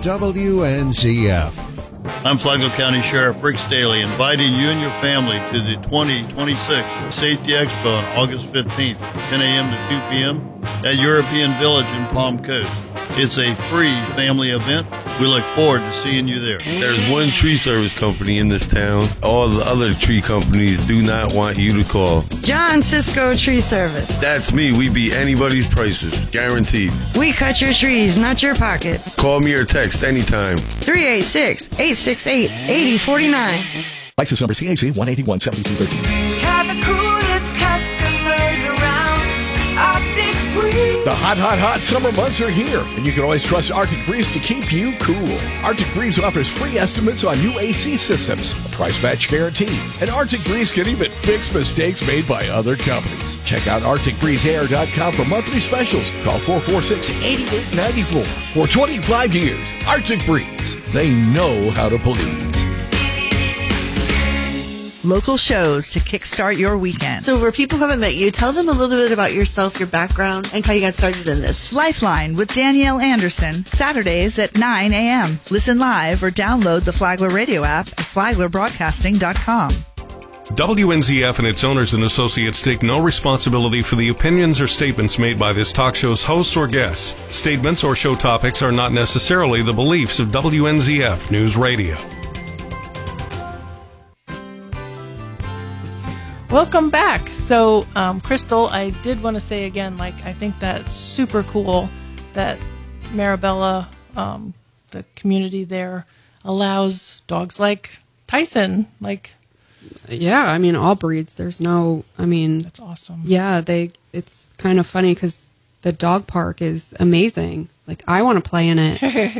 WNZF. I'm Flagler County Sheriff Rick Staley, inviting you and your family to the 2026 Safety Expo on August 15th, 10 a.m. to 2 p.m. at European Village in Palm Coast. It's a free family event. We look forward to seeing you there. There's one tree service company in this town. All the other tree companies do not want you to call. John Cisco Tree Service. That's me. We beat anybody's prices. Guaranteed. We cut your trees, not your pockets. Call me or text anytime. 386-868-8049. License number CAC 1817213. Have the coolest customers around. Arctic Breeze. The hot summer months are here, and you can always trust Arctic Breeze to keep you cool. Arctic Breeze offers free estimates on new AC systems, a price match guarantee, and Arctic Breeze can even fix mistakes made by other companies. Check out ArcticBreezeAir.com for monthly specials. Call 446-8894. For 25 years, Arctic Breeze. They know how to please. Local shows to kickstart your weekend. So for people who haven't met you, tell them a little bit about yourself, your background, and how you got started in this. Lifeline with Danielle Anderson, Saturdays at 9 a.m. Listen live or download the Flagler radio app at flaglerbroadcasting.com. WNZF and its owners and associates take no responsibility for the opinions or statements made by this talk show's hosts or guests. Statements or show topics are not necessarily the beliefs of WNZF News Radio. Welcome back. So, Crystal, I did want to say again, I think that's super cool that Marabella, the community there, allows dogs like Tyson, Yeah, I mean, all breeds. There's no, that's awesome. Yeah, it's kind of funny because the dog park is amazing. I want to play in it.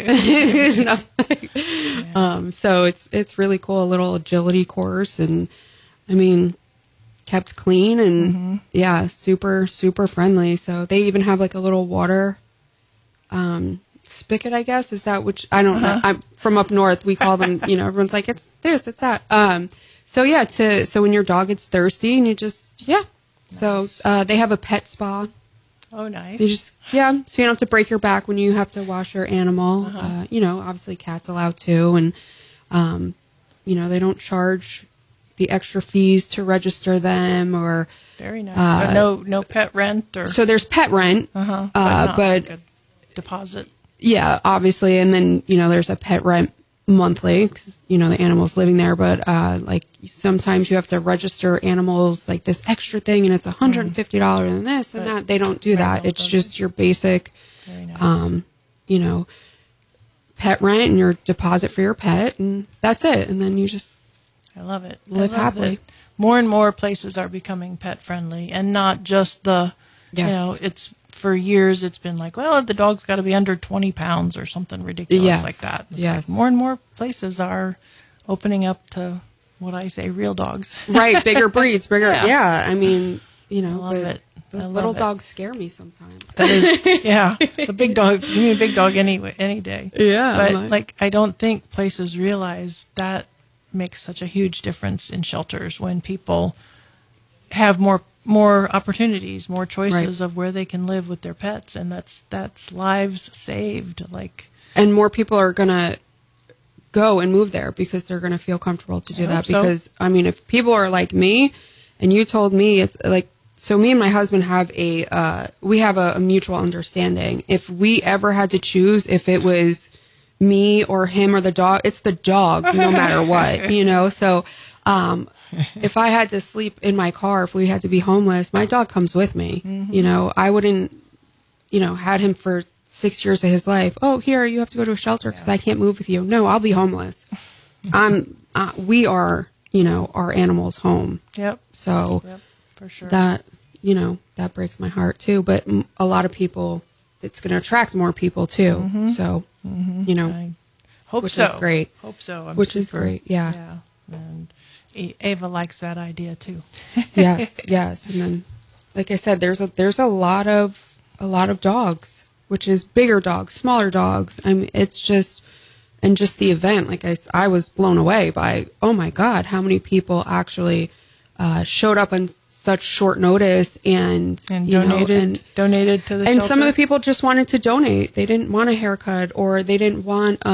So it's really cool. A little agility course, and kept clean and yeah, super, super friendly. So they even have a little water, spigot, I guess. Is that which I don't know. I'm from up north. We call them, everyone's like, it's this, it's that. So yeah, so when your dog gets thirsty and you just, yeah. Nice. So, they have a pet spa. Oh, nice. You just, yeah. So you don't have to break your back when you have to wash your animal. Obviously cats allowed too. And, they don't charge the extra fees to register them or. Very nice. So no pet rent or. So there's pet rent. But a deposit. Yeah, obviously. And then, there's a pet rent monthly because, the animal's living there. But, sometimes you have to register animals this extra thing and it's $150 and this and that. They don't do that. It's just your basic, nice. Pet rent and your deposit for your pet. And that's it. And then you just. I love it. Live happily. More and more places are becoming pet friendly and not just it's for years it's been the dog's got to be under 20 pounds or something ridiculous like that. It's more and more places are opening up to what I say, real dogs. Right. Bigger breeds, bigger. Yeah. I mean, I love it. Those little dogs scare me sometimes. That is, yeah. The big dog, you mean a big dog any day. Yeah. But I don't think places realize that makes such a huge difference in shelters when people have more opportunities, more choices of where they can live with their pets, and that's lives saved. And more people are gonna go and move there because they're gonna feel comfortable to do that. Because if people are like me, and you told me it's so me and my husband have we have a mutual understanding. If we ever had to choose, if it was me or him or the dog, it's the dog no matter what, so if I had to sleep in my car, if we had to be homeless, my dog comes with me. I wouldn't had him for 6 years of his life. Oh, here, you have to go to a shelter because I can't move with you. No, I'll be homeless. We are our animal's home. Yep. So for sure. That that breaks my heart too, but a lot of people, it's going to attract more people too. So I hope which so. is great. Hope so. Which is great. Yeah. And Ava likes that idea too. Yes. And then, like I said, there's a lot of dogs, which is bigger dogs, smaller dogs. It's just, and just the event. I was blown away by, oh my God, how many people actually showed up on such short notice and donated to the and shelter? Some of the people just wanted to donate. They didn't want a haircut or they didn't want